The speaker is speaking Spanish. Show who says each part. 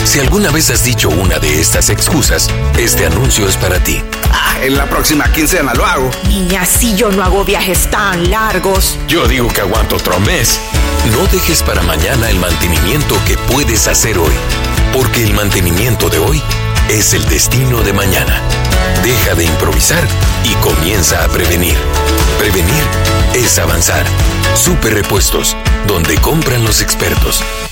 Speaker 1: Si alguna vez has dicho una de estas excusas, este anuncio es para ti.
Speaker 2: En la próxima quincena lo hago.
Speaker 3: Y así yo no hago viajes tan largos.
Speaker 1: Yo digo que aguanto otro mes. No dejes para mañana el mantenimiento que puedes hacer hoy, porque el mantenimiento de hoy es el destino de mañana. Deja de improvisar y comienza a prevenir. Prevenir es avanzar. Super Repuestos, donde compran los expertos.